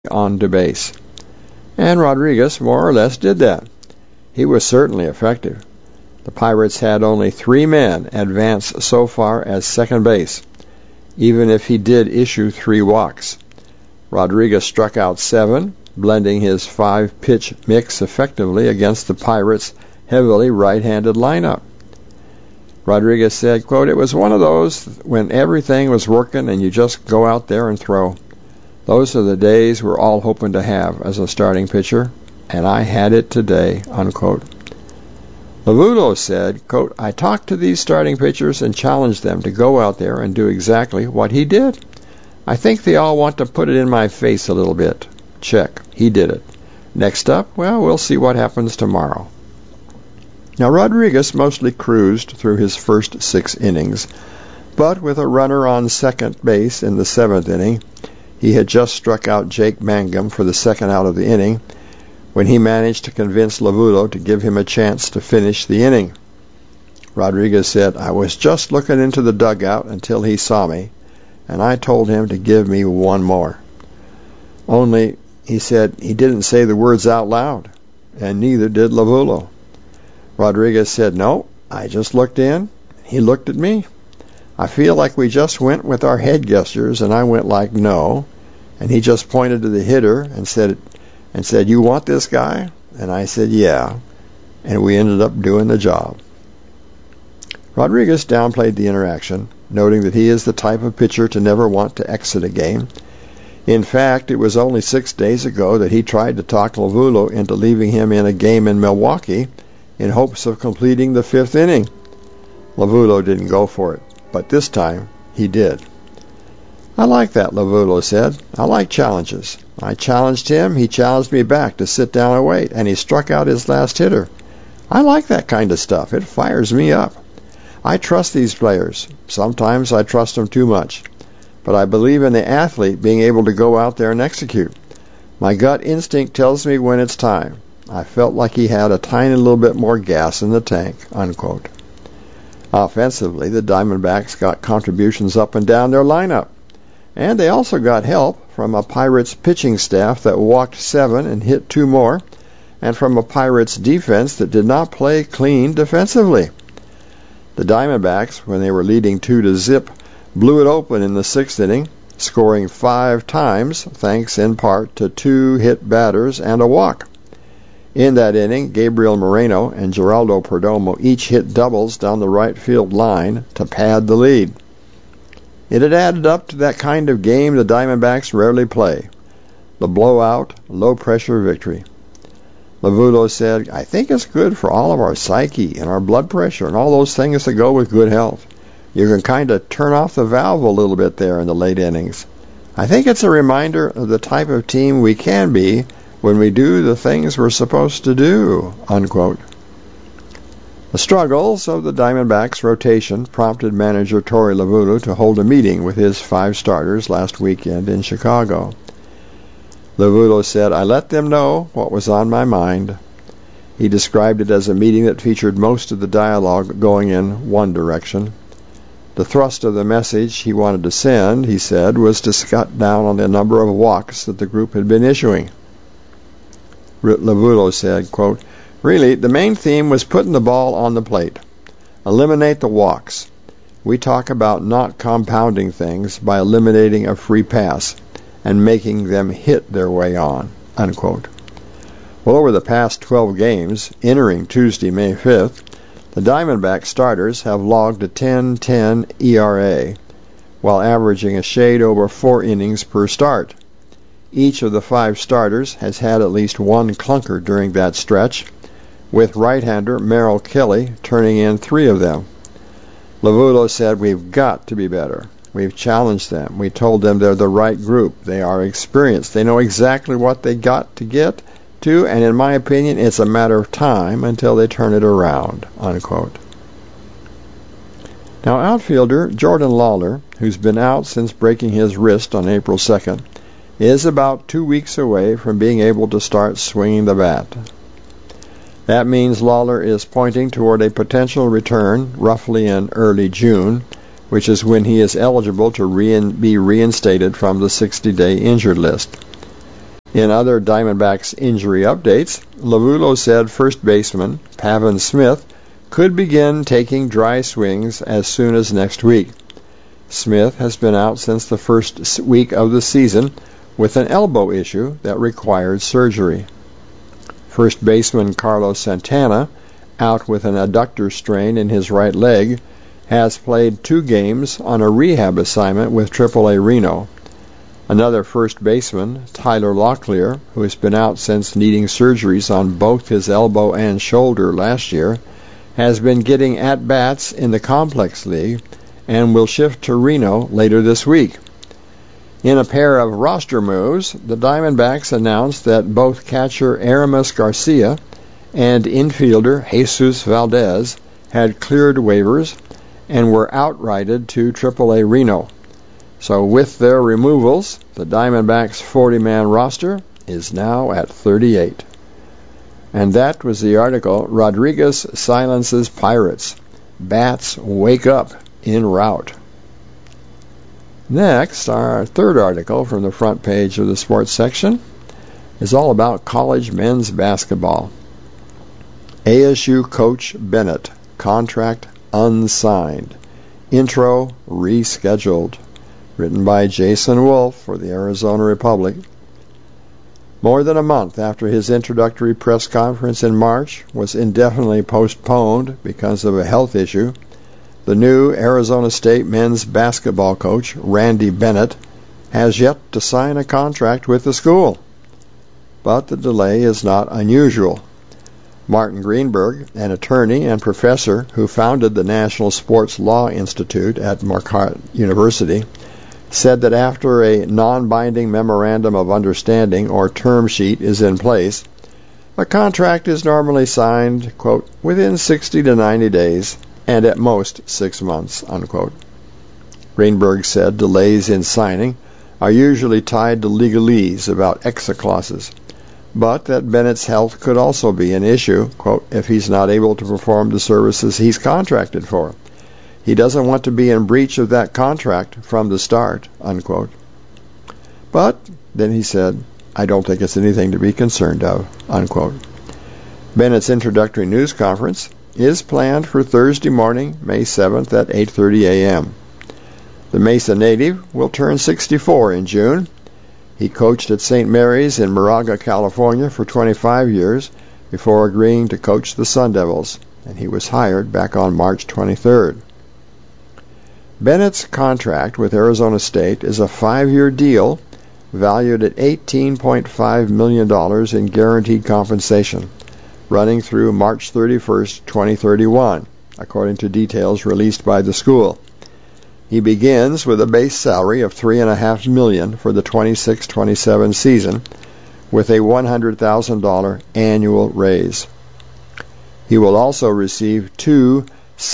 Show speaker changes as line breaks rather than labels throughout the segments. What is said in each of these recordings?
on to base. And Rodriguez more or less did that. He was certainly effective. The Pirates had only 3 men advance so far as second base, even if he did issue 3 walks. Rodriguez struck out 7, blending his 5-pitch mix effectively against the Pirates' heavily right-handed lineup. Rodriguez said, quote, "It was one of those when everything was working and you just go out there and throw. Those are the days we're all hoping to have as a starting pitcher, and I had it today," unquote. Lovullo said, quote, "I talked to these starting pitchers and challenged them to go out there and do exactly what he did. I think they all want to put it in my face a little bit. Check. He did it. Next up, well, we'll see what happens tomorrow." Now, Rodriguez mostly cruised through his first 6 innings, but with a runner on second base in the 7th inning, he had just struck out Jake Mangum for the second out of the inning when he managed to convince Lovullo to give him a chance to finish the inning. Rodriguez said, "I was just looking into the dugout until he saw me, and I told him to give me one more. Only," he said, "he didn't say the words out loud, and neither did Lovullo." Rodriguez said, "No, I just looked in. He looked at me. I feel like we just went with our head gestures, and I went like, no, and he just pointed to the hitter and said, you want this guy? And I said, yeah, and we ended up doing the job." Rodriguez downplayed the interaction, noting that he is the type of pitcher to never want to exit a game. In fact, it was only 6 days ago that he tried to talk Lovullo into leaving him in a game in Milwaukee in hopes of completing the 5th inning. Lovullo didn't go for it, but this time he did. "I like that," Lovullo said. "I like challenges. I challenged him, he challenged me back to sit down and wait, and he struck out his last hitter. I like that kind of stuff. It fires me up. I trust these players. Sometimes I trust them too much. But I believe in the athlete being able to go out there and execute. My gut instinct tells me when it's time. I felt like he had a tiny little bit more gas in the tank," unquote. Offensively, the Diamondbacks got contributions up and down their lineup. And they also got help from a Pirates pitching staff that walked 7 and hit 2 more, and from a Pirates defense that did not play clean defensively. The Diamondbacks, when they were leading 2-0, blew it open in the 6th inning, scoring 5 times, thanks in part to 2 hit batters and a walk. In that inning, Gabriel Moreno and Geraldo Perdomo each hit doubles down the right field line to pad the lead. It had added up to that kind of game the Diamondbacks rarely play, the blowout, low-pressure victory. Lovullo said, "I think it's good for all of our psyche and our blood pressure and all those things that go with good health. You can kind of turn off the valve a little bit there in the late innings. I think it's a reminder of the type of team we can be when we do the things we're supposed to do," unquote. The struggles of the Diamondbacks' rotation prompted manager Torey Lovullo to hold a meeting with his 5 starters last weekend in Chicago. Lovullo said, "I let them know what was on my mind." He described it as a meeting that featured most of the dialogue going in one direction. The thrust of the message he wanted to send, he said, was to cut down on the number of walks that the group had been issuing. Lovullo said, quote, "Really, the main theme was putting the ball on the plate. Eliminate the walks. We talk about not compounding things by eliminating a free pass and making them hit their way on," unquote. Well, over the past 12 games, entering Tuesday, May 5th, the Diamondback starters have logged a 10-10 ERA, while averaging a shade over 4 innings per start. Each of the 5 starters has had at least one clunker during that stretch, with right-hander Merrill Kelly turning in 3 of them. Lovullo said, "We've got to be better. We've challenged them. We told them they're the right group. They are experienced. They know exactly what they got to get to, and in my opinion, it's a matter of time until they turn it around," unquote. Now, outfielder Jordan Lawlar, who's been out since breaking his wrist on April 2nd, is about 2 weeks away from being able to start swinging the bat. That means Lawlar is pointing toward a potential return roughly in early June, which is when he is eligible to be reinstated from the 60-day injured list. In other Diamondbacks injury updates, Lovullo said first baseman Pavin Smith could begin taking dry swings as soon as next week. Smith has been out since the first week of the season with an elbow issue that required surgery. First baseman Carlos Santana, out with an adductor strain in his right leg, has played 2 games on a rehab assignment with AAA Reno. Another first baseman, Tyler Locklear, who has been out since needing surgeries on both his elbow and shoulder last year, has been getting at-bats in the Complex League and will shift to Reno later this week. In a pair of roster moves, the Diamondbacks announced that both catcher Aramis Garcia and infielder Jesus Valdez had cleared waivers and were outrighted to AAA Reno. So with their removals, the Diamondbacks' 40-man roster is now at 38. And that was the article, Rodriguez Silences Pirates. Bats Wake Up en route. Next, our third article from the front page of the sports section is all about college men's basketball. ASU coach Bennett, contract unsigned. Intro rescheduled. Written by Jason Wolf for the Arizona Republic. More than a month after his introductory press conference in March was indefinitely postponed because of a health issue, the new Arizona State men's basketball coach, Randy Bennett, has yet to sign a contract with the school. But the delay is not unusual. Martin Greenberg, an attorney and professor who founded the National Sports Law Institute at Marquette University, said that after a non-binding memorandum of understanding or term sheet is in place, a contract is normally signed, quote, within 60 to 90 days and at most 6 months, unquote. Greenberg said delays in signing are usually tied to legalese about exit clauses, but that Bennett's health could also be an issue, quote, if he's not able to perform the services he's contracted for. He doesn't want to be in breach of that contract from the start, unquote. But, then he said, I don't think it's anything to be concerned of, unquote. Bennett's introductory news conference is planned for Thursday morning, May 7th at 8:30 a.m. The Mesa native will turn 64 in June. He coached at St. Mary's in Moraga, California for 25 years before agreeing to coach the Sun Devils, and he was hired back on March 23rd. Bennett's contract with Arizona State is a 5-year deal valued at $18.5 million in guaranteed compensation, running through March 31st, 2031, according to details released by the school. He begins with a base salary of $3.5 million for the 26-27 season, with a $100,000 annual raise. He will also receive 2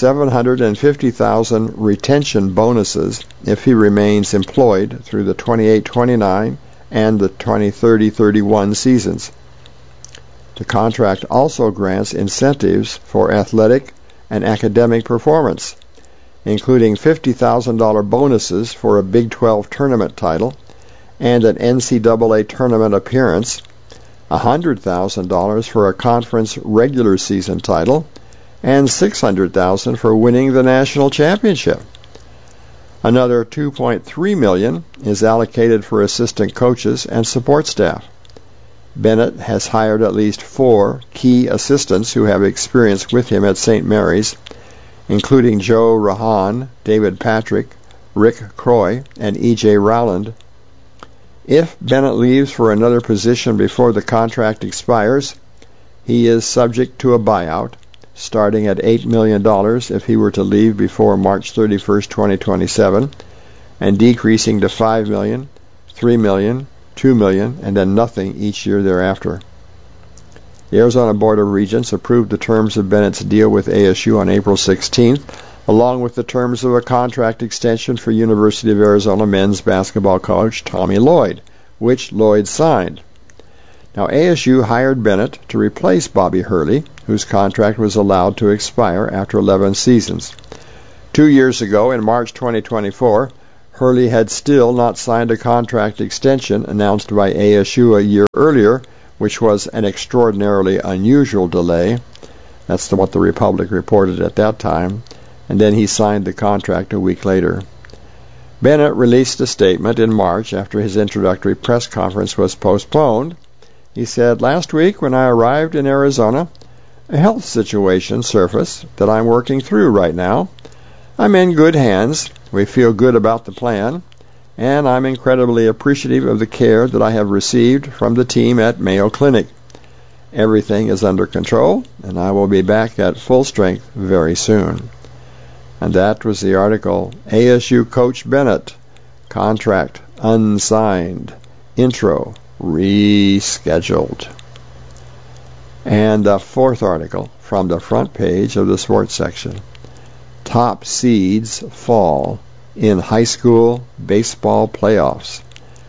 $750,000 retention bonuses if he remains employed through the 28-29 and the 2030-31 seasons. The contract also grants incentives for athletic and academic performance, including $50,000 bonuses for a Big 12 tournament title and an NCAA tournament appearance, $100,000 for a conference regular season title, and $600,000 for winning the national championship. Another $2.3 million is allocated for assistant coaches and support staff. Bennett has hired at least 4 key assistants who have experience with him at St. Mary's, including Joe Rahan, David Patrick, Rick Croy, and E.J. Rowland. If Bennett leaves for another position before the contract expires, he is subject to a buyout, starting at $8 million if he were to leave before March 31st, 2027, and decreasing to $5 million, $3 million, $2 million, and then nothing each year thereafter. The Arizona Board of Regents approved the terms of Bennett's deal with ASU on April 16th, along with the terms of a contract extension for University of Arizona men's basketball coach Tommy Lloyd, which Lloyd signed. Now, ASU hired Bennett to replace Bobby Hurley, whose contract was allowed to expire after 11 seasons. 2 years ago, in March 2024, Hurley had still not signed a contract extension announced by ASU a year earlier, which was an extraordinarily unusual delay. That's what the Republic reported at that time. And then he signed the contract a week later. Bennett released a statement in March after his introductory press conference was postponed. He said, "Last week when I arrived in Arizona, a health situation surfaced that I'm working through right now. I'm in good hands. We feel good about the plan, and I'm incredibly appreciative of the care that I have received from the team at Mayo Clinic. Everything is under control, and I will be back at full strength very soon." And that was the article, ASU Coach Bennett, contract unsigned, intro rescheduled. And the fourth article from the front page of the sports section, top seeds fall in high school baseball playoffs.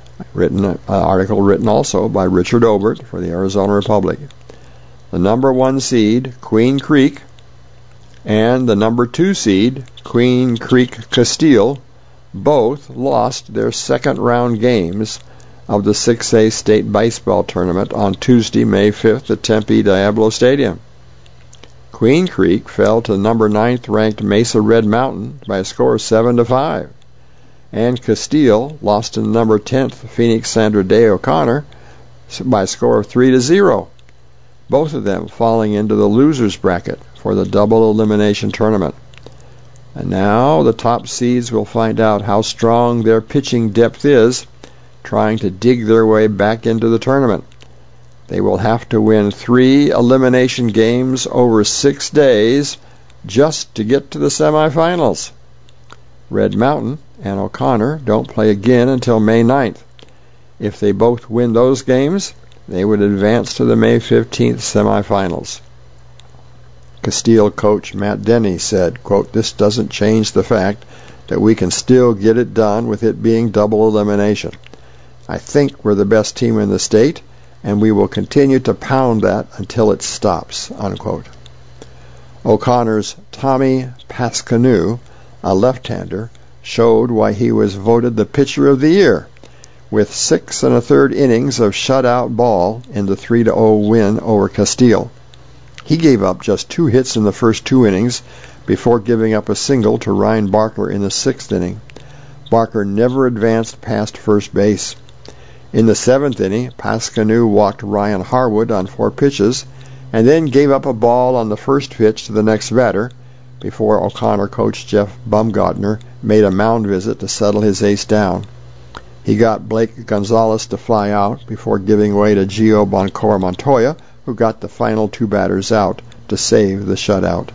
Article written also by Richard Obert for the Arizona Republic. The number 1 seed, Queen Creek, and the number 2 seed, Queen Creek Castile, both lost their second-round games of the 6A state baseball tournament on Tuesday, May 5th at Tempe Diablo Stadium. Queen Creek fell to number 9th-ranked Mesa Red Mountain by a score of 7-5, and Castile lost to number 10th Phoenix Sandra Day O'Connor by a score of 3-0, both of them falling into the losers bracket for the double elimination tournament. And now the top seeds will find out how strong their pitching depth is, trying to dig their way back into the tournament. They will have to win 3 elimination games over 6 days just to get to the semifinals. Red Mountain and O'Connor don't play again until May 9th. If they both win those games, they would advance to the May 15th semifinals. Castile coach Matt Denny said, quote, "This doesn't change the fact that we can still get it done with it being double elimination. I think we're the best team in the state, and we will continue to pound that until it stops," unquote. O'Connor's Tommy Pascanu, a left-hander, showed why he was voted the pitcher of the year, with 6 1/3 innings of shutout ball in the 3-0 win over Castile. He gave up just 2 hits in the first 2 innings before giving up a single to Ryan Barker in the 6th inning. Barker never advanced past first base. In the 7th inning, Pascanu walked Ryan Harwood on 4 pitches and then gave up a ball on the first pitch to the next batter before O'Connor coach Jeff Baumgartner made a mound visit to settle his ace down. He got Blake Gonzalez to fly out before giving way to Gio Boncor Montoya, who got the final 2 batters out to save the shutout.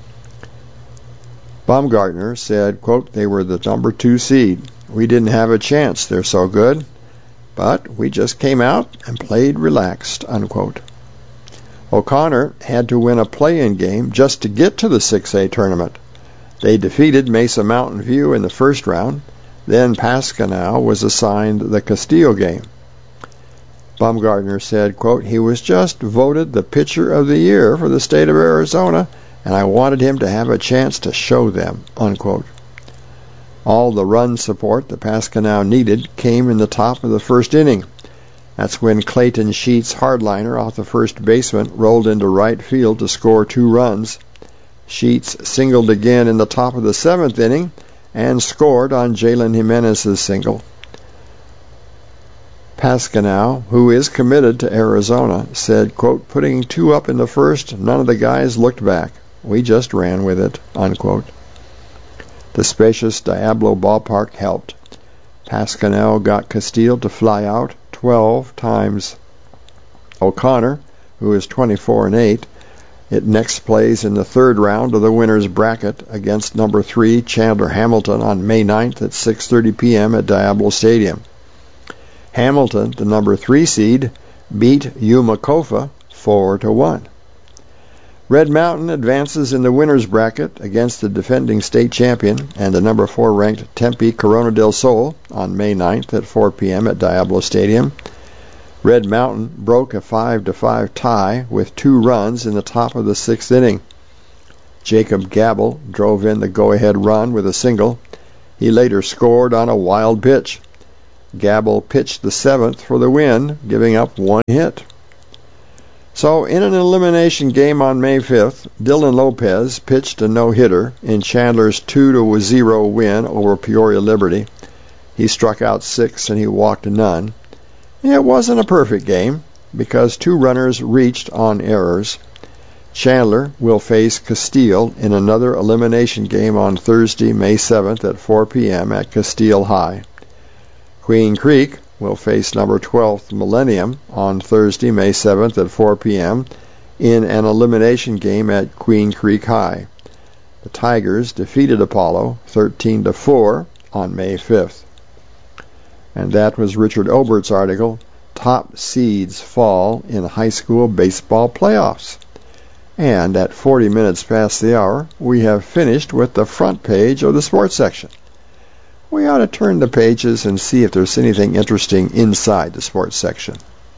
Baumgartner said, quote, "They were the number 2 seed. We didn't have a chance. They're so good. But we just came out and played relaxed," unquote. O'Connor had to win a play-in game just to get to the 6A tournament. They defeated Mesa Mountain View in the first round. Then Pascanu was assigned the Castile game. Baumgartner said, quote, "He was just voted the pitcher of the year for the state of Arizona, and I wanted him to have a chance to show them," unquote. All the run support that Pascanu needed came in the top of the first inning. That's when Clayton Sheets' hardliner off the first baseman rolled into right field to score 2 runs. Sheets singled again in the top of the 7th inning and scored on Jalen Jimenez's single. Pascanu, who is committed to Arizona, said, quote, "Putting 2 up in the first, none of the guys looked back. We just ran with it," unquote. The spacious Diablo ballpark helped. Pascanu got Castile to fly out 12 times. O'Connor, who is 24-8, it next plays in the 3rd round of the winner's bracket against number 3 Chandler Hamilton on May 9th at 6:30 p.m. at Diablo Stadium. Hamilton, the number 3 seed, beat Umakofa 4-1. Red Mountain advances in the winner's bracket against the defending state champion and the number 4 ranked Tempe Corona del Sol on May 9th at 4 p.m. at Diablo Stadium. Red Mountain broke a 5-5 tie with 2 runs in the top of the 6th inning. Jacob Gabel drove in the go-ahead run with a single, He later scored on a wild pitch. Gabble pitched the 7th for the win, giving up 1 hit. So, in an elimination game on May 5th, Dylan Lopez pitched a no-hitter in Chandler's 2-0 win over Peoria Liberty. He struck out 6 and he walked none. It wasn't a perfect game because 2 runners reached on errors. Chandler will face Castile in another elimination game on Thursday, May 7th at 4 p.m. at Castile High. Queen Creek will face number 12th Millennium on Thursday, May 7th at 4 p.m. in an elimination game at Queen Creek High. The Tigers defeated Apollo 13-4 on May 5th. And that was Richard Obert's article, Top Seeds Fall in High School Baseball Playoffs. And at 40 minutes past the hour, we have finished with the front page of the sports section. We ought to turn the pages and see if there's anything interesting inside the sports section.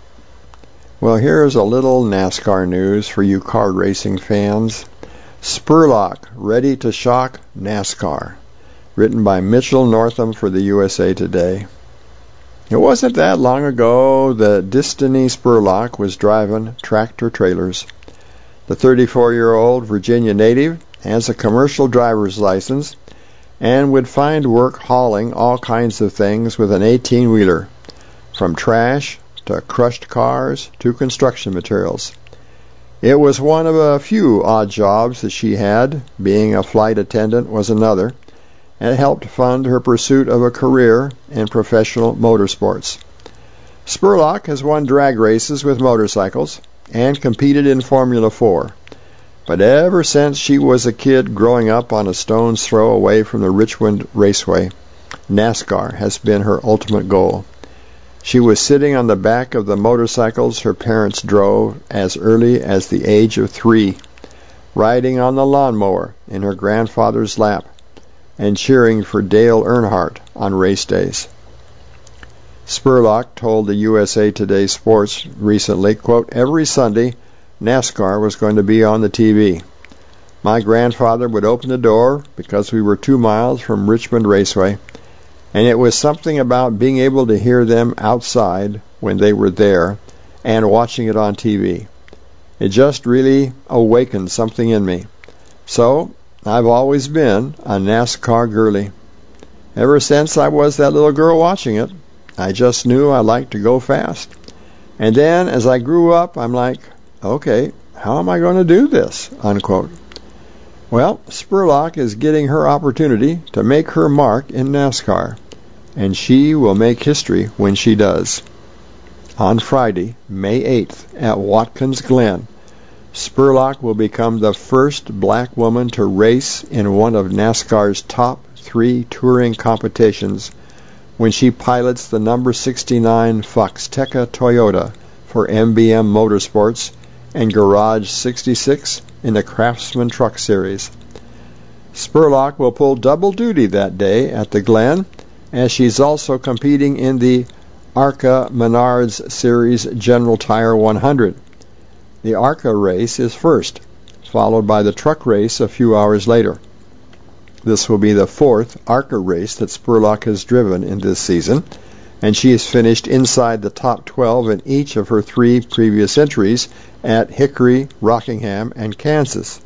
Well, here's a little NASCAR news for you kart racing fans. Spurlock ready to shock NASCAR. Written by Mitchell Northam for the USA Today. It wasn't that long ago that Destiny Spurlock was driving tractor trailers. The 34-year-old Virginia native has a commercial driver's license and would find work hauling all kinds of things with an 18-wheeler, from trash to crushed cars to construction materials. It was one of a few odd jobs that she had. Being a flight attendant was another, and it helped fund her pursuit of a career in professional motorsports. Spurlock has won drag races with motorcycles and competed in Formula 4. But ever since she was a kid growing up on a stone's throw away from the Richmond Raceway, NASCAR has been her ultimate goal. She was sitting on the back of the motorcycles her parents drove as early as the age of 3, riding on the lawnmower in her grandfather's lap, and cheering for Dale Earnhardt on race days. Spurlock told the USA Today Sports recently, quote, "Every Sunday, NASCAR was going to be on the TV. My grandfather would open the door because we were 2 miles from Richmond Raceway, and it was something about being able to hear them outside when they were there and watching it on TV. It just really awakened something in me. So I've always been a NASCAR girly. Ever since I was that little girl watching it, I just knew I liked to go fast. And then as I grew up, I'm like, okay, how am I going to do this?" Unquote. Well, Spurlock is getting her opportunity to make her mark in NASCAR, and she will make history when she does. On Friday, May 8th, at Watkins Glen, Spurlock will become the first black woman to race in one of NASCAR's top 3 touring competitions when she pilots the number 69 Foxteca Toyota for MBM Motorsports and Garage 66 in the Craftsman Truck Series. Spurlock will pull double duty that day at the Glen, as she's also competing in the ARCA Menards Series General Tire 100. The ARCA race is first, followed by the truck race a few hours later. This will be the 4th ARCA race that Spurlock has driven in this season, and she has finished inside the top 12 in each of her 3 previous entries at Hickory, Rockingham, and Kansas.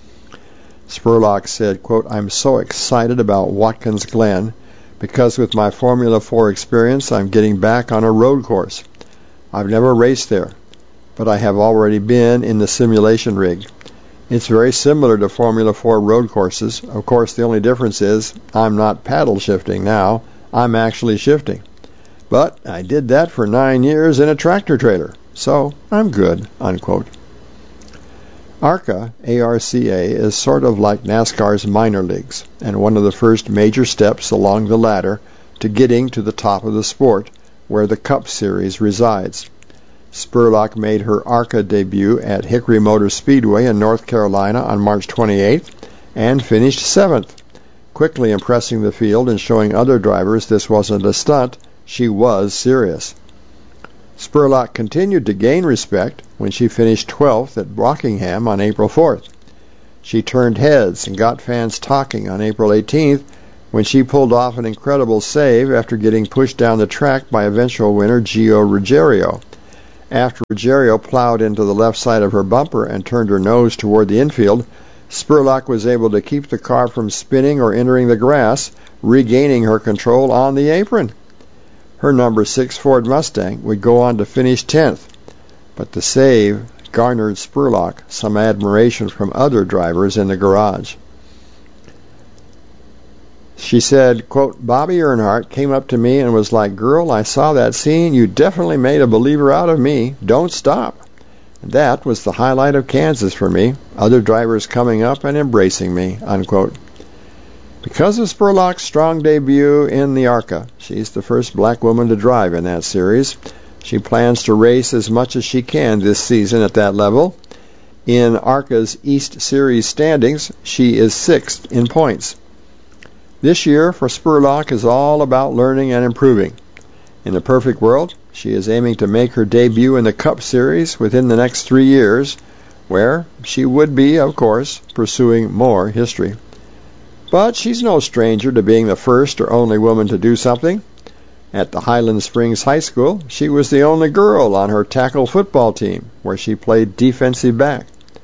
Spurlock said, quote, "I'm so excited about Watkins Glen because with my Formula 4 experience, I'm getting back on a road course. I've never raced there, but I have already been in the simulation rig. It's very similar to Formula 4 road courses. Of course, the only difference is I'm not paddle shifting now. I'm actually shifting. But I did that for 9 years in a tractor trailer, so I'm good," unquote. ARCA, A-R-C-A, is sort of like NASCAR's minor leagues, and one of the first major steps along the ladder to getting to the top of the sport, where the Cup Series resides. Spurlock made her ARCA debut at Hickory Motor Speedway in North Carolina on March 28th and finished 7th, quickly impressing the field and showing other drivers this wasn't a stunt, she was serious. Spurlock continued to gain respect when she finished 12th at Rockingham on April 4th. She turned heads and got fans talking on April 18th when she pulled off an incredible save after getting pushed down the track by eventual winner Gio Ruggiero. After Ruggiero plowed into the left side of her bumper and turned her nose toward the infield, Spurlock was able to keep the car from spinning or entering the grass, regaining her control on the apron. Her number 6 Ford Mustang would go on to finish 10th, but the save garnered Spurlock some admiration from other drivers in the garage. She said, quote, Bobby Earnhardt came up to me and was like, "Girl, I saw that scene. You definitely made a believer out of me. Don't stop." And that was the highlight of Kansas for me, other drivers coming up and embracing me, unquote. Because of Spurlock's strong debut in the ARCA, she's the first black woman to drive in that series. She plans to race as much as she can this season at that level. In ARCA's East Series standings, she is 6th in points. This year for Spurlock is all about learning and improving. In the perfect world, she is aiming to make her debut in the Cup Series within the next 3 years, where she would be, of course, pursuing more history. But she's no stranger to being the first or only woman to do something. At the Highland Springs High School, she was the only girl on her tackle football team, where she played defensive back.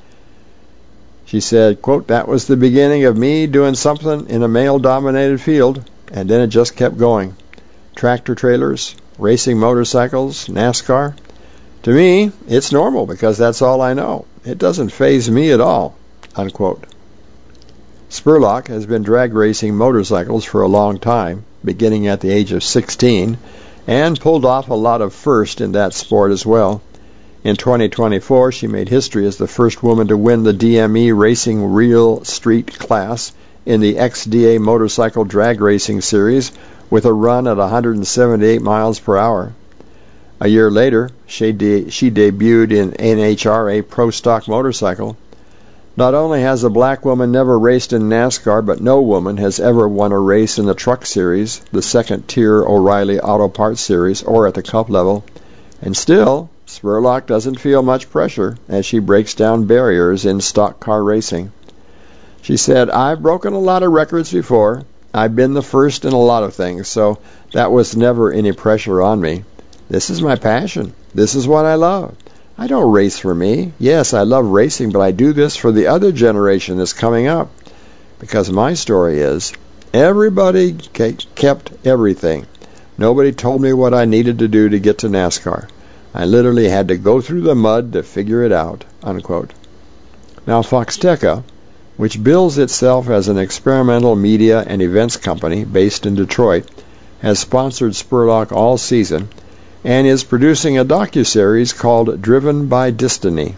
She said, quote, "That was the beginning of me doing something in a male-dominated field, and then it just kept going. Tractor trailers, racing motorcycles, NASCAR. To me, it's normal because that's all I know. It doesn't faze me at all," unquote. Spurlock has been drag racing motorcycles for a long time, beginning at the age of 16, and pulled off a lot of firsts in that sport as well. In 2024, she made history as the first woman to win the DME Racing Real Street class in the XDA Motorcycle Drag Racing Series with a run at 178 miles per hour. A year later, she debuted in NHRA Pro Stock Motorcycle. Not only has a black woman never raced in NASCAR, but no woman has ever won a race in the Truck Series, the second-tier O'Reilly Auto Parts Series, or at the Cup level. And still, Spurlock doesn't feel much pressure as she breaks down barriers in stock car racing. She said, "I've broken a lot of records before. I've been the first in a lot of things, so that was never any pressure on me. This is my passion. This is what I love. I don't race for me. Yes, I love racing, but I do this for the other generation that's coming up. Because my story is, everybody kept everything. Nobody told me what I needed to do to get to NASCAR. I literally had to go through the mud to figure it out," unquote. Now, Foxteca, which bills itself as an experimental media and events company based in Detroit, has sponsored Spurlock all season and is producing a docuseries called Driven by Destiny,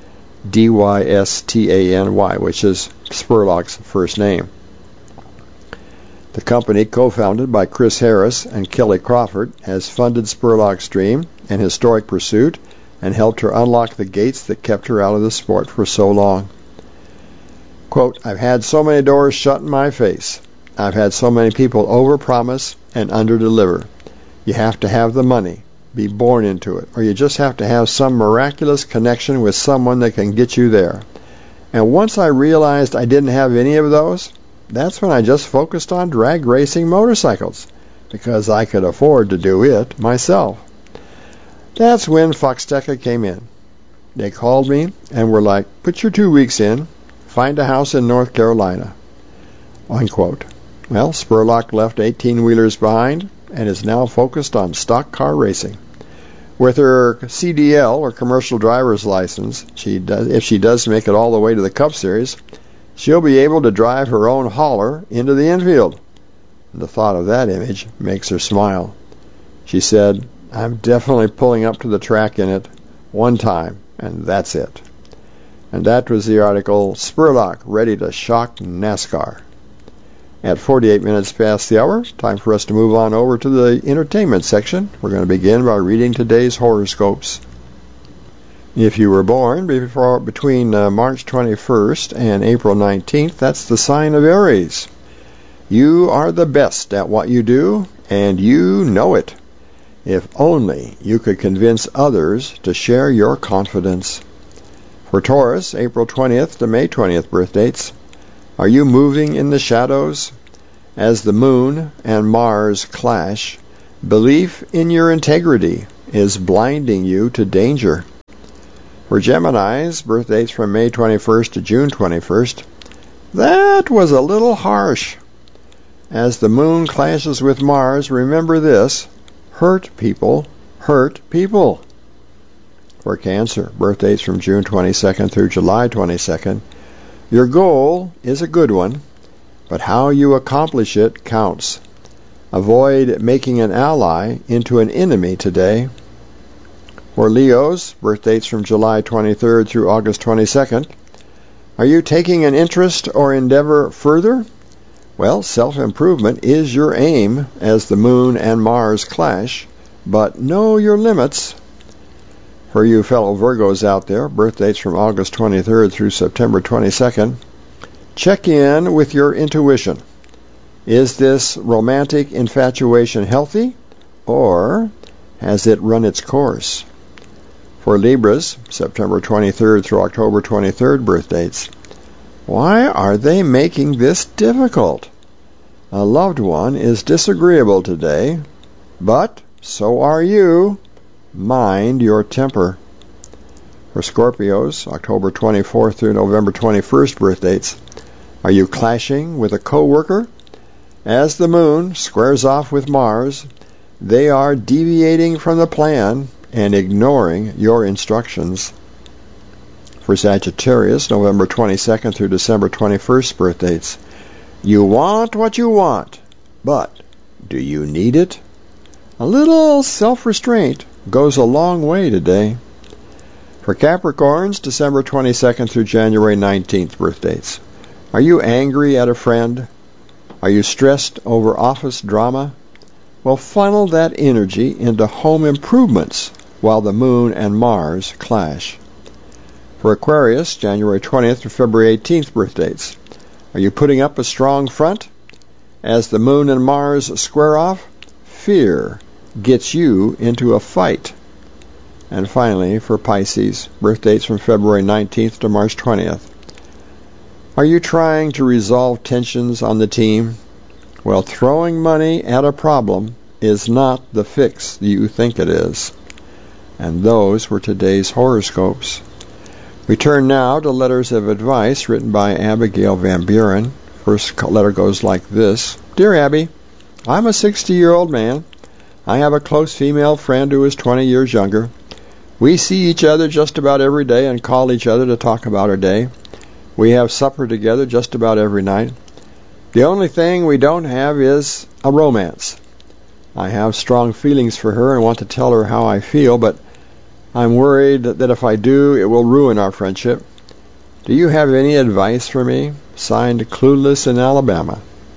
D-Y-S-T-A-N-Y, which is Spurlock's first name. The company, co-founded by Chris Harris and Kelly Crawford, has funded Spurlock's dream and historic pursuit and helped her unlock the gates that kept her out of the sport for so long. Quote, "I've had so many doors shut in my face. I've had so many people overpromise and underdeliver. You have to have the money, be born into it, or you just have to have some miraculous connection with someone that can get you there. And once I realized I didn't have any of those, that's when I just focused on drag racing motorcycles, because I could afford to do it myself. That's when Foxteca came in. They called me and were like, 'Put your 2 weeks in, find a house in North Carolina,' unquote. Well, Spurlock left 18-wheelers behind and is now focused on stock car racing. With her CDL, or commercial driver's license, if she does make it all the way to the Cup Series, she'll be able to drive her own hauler into the infield. The thought of that image makes her smile. She said, "I'm definitely pulling up to the track in it one time, and that's it." And that was the article, Spurlock Ready to Shock NASCAR. At 48 minutes past the hour, time for us to move on over to the entertainment section. We're going to begin by reading today's horoscopes. If you were born between March 21st and April 19th, that's the sign of Aries. You are the best at what you do, and you know it. If only you could convince others to share your confidence. For Taurus, April 20th to May 20th birth dates. Are you moving in the shadows? As the moon and Mars clash, belief in your integrity is blinding you to danger. For Geminis, birth dates from May 21st to June 21st, that was a little harsh. As the moon clashes with Mars, remember this: hurt people hurt people. For Cancer, birth dates from June 22nd through July 22nd, your goal is a good one, but how you accomplish it counts. Avoid making an ally into an enemy today. For Leos, birth dates from July 23rd through August 22nd, are you taking an interest or endeavor further? Well, self-improvement is your aim as the moon and Mars clash, but know your limits. For you fellow Virgos out there, birth dates from August 23rd through September 22nd, check in with your intuition. Is this romantic infatuation healthy, or has it run its course? For Libras, September 23rd through October 23rd birth dates, why are they making this difficult? A loved one is disagreeable today, but so are you. Mind your temper. For Scorpios, October 24th through November 21st birth dates, are you clashing with a co-worker? As the moon squares off with Mars, they are deviating from the plan and ignoring your instructions. For Sagittarius, November 22nd through December 21st birth dates, you want what you want, but do you need it? A little self-restraint goes a long way today. For Capricorns, December 22nd through January 19th birth dates, are you angry at a friend? Are you stressed over office drama? Well, funnel that energy into home improvements while the moon and Mars clash. For Aquarius, January 20th through February 18th birth dates, are you putting up a strong front? As the moon and Mars square off, fear gets you into a fight. And finally, for Pisces, birth dates from February 19th to March 20th, are you trying to resolve tensions on the team? Well, throwing money at a problem is not the fix you think it is. And those were today's horoscopes. We turn now to letters of advice written by Abigail Van Buren. First letter goes like this. Dear Abby, I'm a 60-year-old man. I have a close female friend who is 20 years younger. We see each other just about every day and call each other to talk about our day. We have supper together just about every night. The only thing we don't have is a romance. I have strong feelings for her and want to tell her how I feel, but I'm worried that if I do, it will ruin our friendship. Do you have any advice for me? Signed, Clueless in Alabama.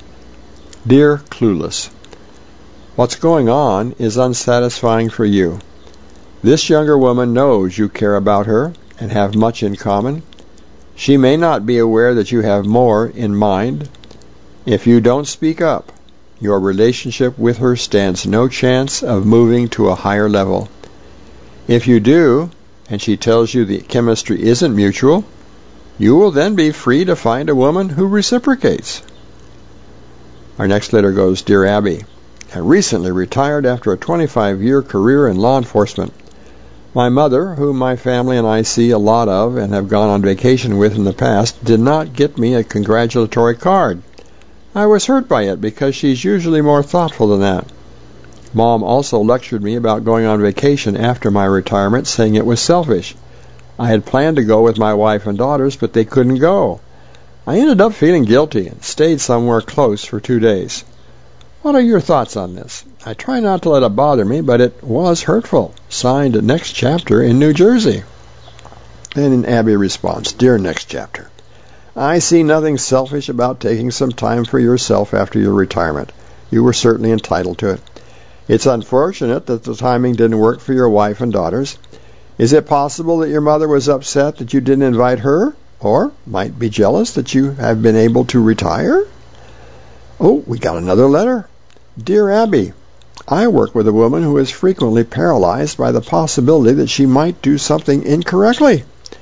Dear Clueless, what's going on is unsatisfying for you. This younger woman knows you care about her and have much in common. She may not be aware that you have more in mind. If you don't speak up, your relationship with her stands no chance of moving to a higher level. If you do, and she tells you the chemistry isn't mutual, you will then be free to find a woman who reciprocates. Our next letter goes, Dear Abby, I recently retired after a 25-year career in law enforcement. My mother, whom my family and I see a lot of and have gone on vacation with in the past, did not get me a congratulatory card. I was hurt by it because she's usually more thoughtful than that. Mom also lectured me about going on vacation after my retirement, saying it was selfish. I had planned to go with my wife and daughters, but they couldn't go. I ended up feeling guilty and stayed somewhere close for 2 days. What are your thoughts on this? I try not to let it bother me, but it was hurtful. Signed, Next Chapter in New Jersey. And Abby responds, Dear Next Chapter, I see nothing selfish about taking some time for yourself after your retirement. You were certainly entitled to it. It's unfortunate that the timing didn't work for your wife and daughters. Is it possible that your mother was upset that you didn't invite her, or might be jealous that you have been able to retire? Oh, we got another letter. Dear Abby, I work with a woman who is frequently paralyzed by the possibility that she might do something incorrectly.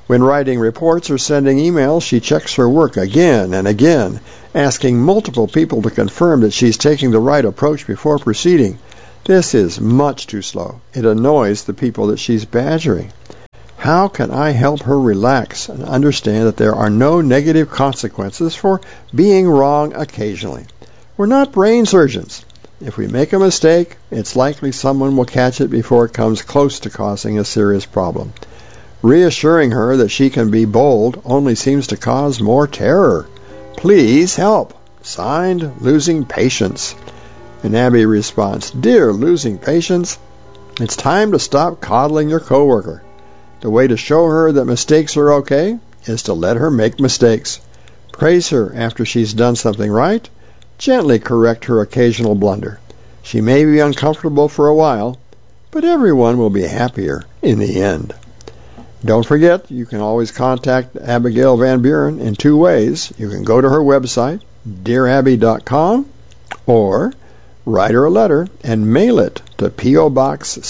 When writing reports or sending emails, she checks her work again and again, asking multiple people to confirm that she's taking the right approach before proceeding. This is much too slow. It annoys the people that she's badgering. How can I help her relax and understand that there are no negative consequences for being wrong occasionally? We're not brain surgeons. If we make a mistake, it's likely someone will catch it before it comes close to causing a serious problem. Reassuring her that she can be bold only seems to cause more terror. Please help. Signed, Losing Patience. And Abby responds, Dear Losing Patience, it's time to stop coddling your coworker. The way to show her that mistakes are okay is to let her make mistakes. Praise her after she's done something right. Gently correct her occasional blunder. She may be uncomfortable for a while, but everyone will be happier in the end. Don't forget, you can always contact Abigail Van Buren in two ways. You can go to her website, dearabby.com, or write her a letter and mail it to P.O. Box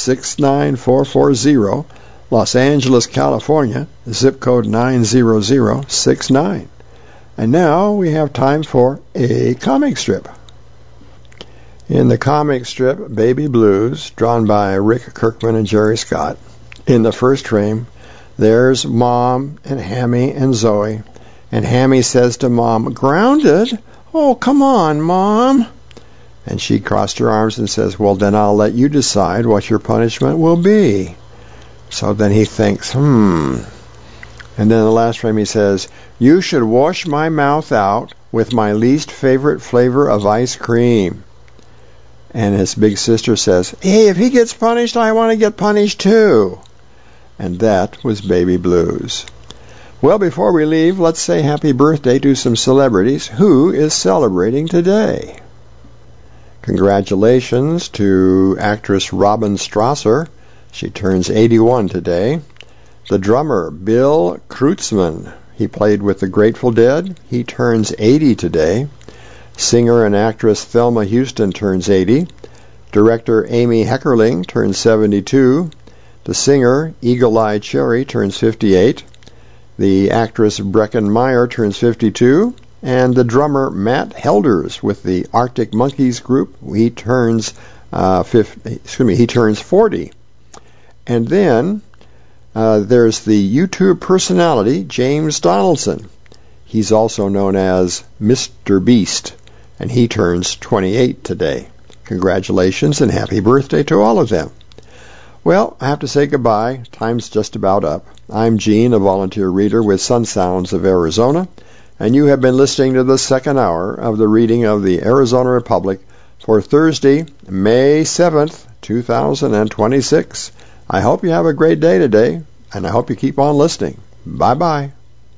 69440, Los Angeles, California, zip code 90069. And now we have time for a comic strip. In the comic strip Baby Blues, drawn by Rick Kirkman and Jerry Scott, in the first frame, there's Mom and Hammy and Zoe. And Hammy says to Mom, Grounded? Oh, come on, Mom. And she crossed her arms and says, Well, then I'll let you decide what your punishment will be. So then he thinks, And then in the last frame he says, You should wash my mouth out with my least favorite flavor of ice cream. And his big sister says, Hey, if he gets punished, I want to get punished too. And that was Baby Blues. Well, before we leave, let's say happy birthday to some celebrities. Who is celebrating today? Congratulations to actress Robin Strasser. She turns 81 today. The drummer Bill Kreutzmann. He played with the Grateful Dead. He turns 80 today. Singer and actress Thelma Houston turns 80. Director Amy Heckerling turns 72. The singer Eagle Eye Cherry turns 58. The actress Breckin Meyer turns 52. And the drummer Matt Helders with the Arctic Monkeys group, he turns 40. And then there's the YouTube personality James Donaldson. He's also known as Mr. Beast, and he turns 28 today. Congratulations and happy birthday to all of them. Well, I have to say goodbye. Time's just about up. I'm Gene, a volunteer reader with Sun Sounds of Arizona, and you have been listening to the second hour of the reading of the Arizona Republic for Thursday, May 7th, 2026. I hope you have a great day today, and I hope you keep on listening. Bye-bye.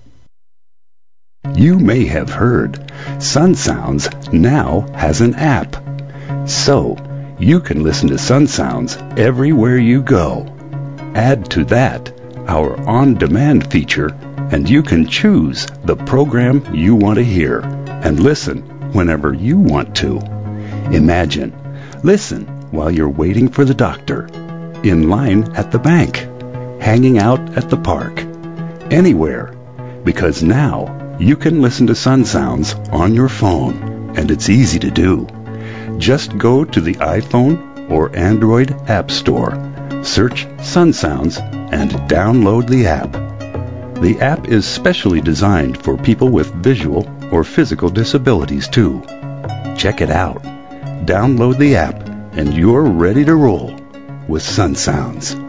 You may have heard Sun Sounds now has an app. So, you can listen to Sun Sounds everywhere you go. Add to that our on-demand feature, and you can choose the program you want to hear and listen whenever you want to. Imagine, listen while you're waiting for the doctor, in line at the bank, hanging out at the park, anywhere, because now you can listen to Sun Sounds on your phone, and it's easy to do. Just go to the iPhone or Android App Store, search Sun Sounds, and download the app. The app is specially designed for people with visual or physical disabilities too. Check it out. Download the app, and you're ready to roll with Sun Sounds.